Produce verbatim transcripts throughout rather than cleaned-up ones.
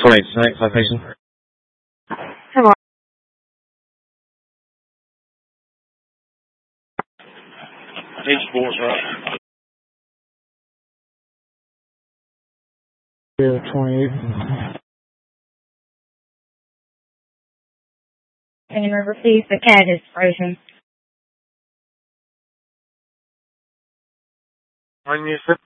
twenty-eight, next location. Come on. Page four, right? Yeah, twenty-eight. Can you remember, please? The cat is frozen. When you said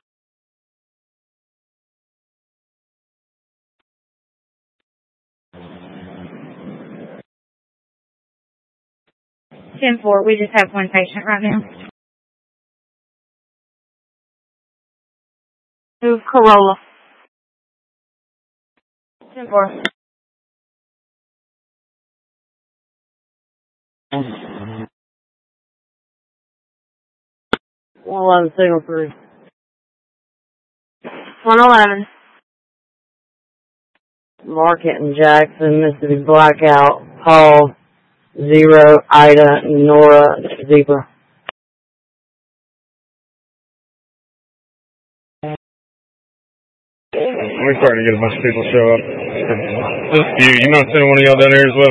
ten four, we just have one patient right now. Move Corolla. ten four. one eleven signal three. one eleven. Market and Jackson, Mississippi blackout. Paul, zero, Ida, Nora, Zebra. We're starting to get a bunch of people show up. You, you know, sending one of y'all down there as well.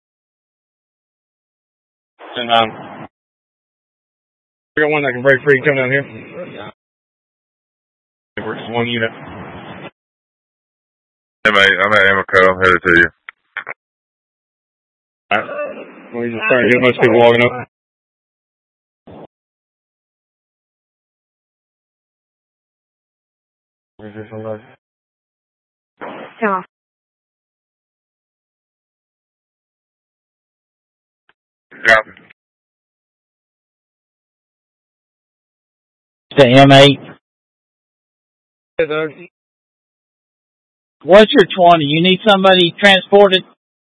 And, um, We got one that can break free. Come down here. it works one unit. Hey, mate, I'm at Amoco. I'm headed to you. Alright. We're just starting to get a bunch of people walking up. Is there somebody? Come on. Copy. The M eight. Hey, Doug. What's your twenty? You need somebody transported?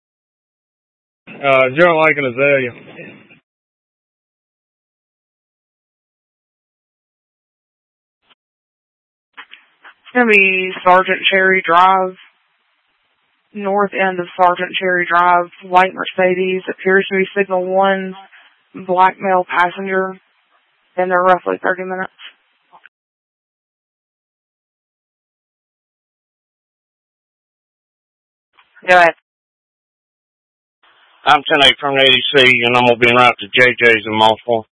Uh, General Lincoln Azalea. It's going to be Sergeant Cherry Drive, north end of Sergeant Cherry Drive, white Mercedes, appears to be signal one, black male passenger, and they're roughly thirty minutes. Go ahead. I'm ten eight from the A D C, and I'm going to be en route to J J's in Mossville.